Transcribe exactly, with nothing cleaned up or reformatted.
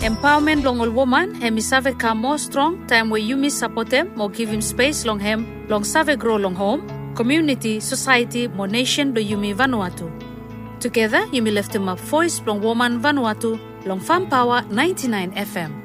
Empowerment long all woman, hemi save ka more strong, time where you miss support them, more give him space long hem, long save grow long home, community, society, more nation do you me Vanuatu. Together, you me lift him up voice long woman Vanuatu, long Farm Power ninety-nine F M.